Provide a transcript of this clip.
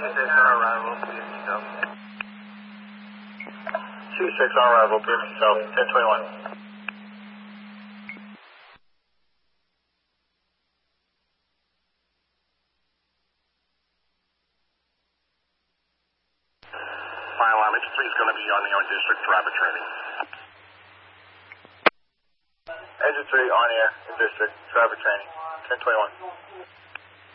C6 on arrival, PFC South. C6 on arrival, PFC South, 1021. Fire alarm, H3 is going to be on air district driver training. Engine 3 on air in district driver training, 1021.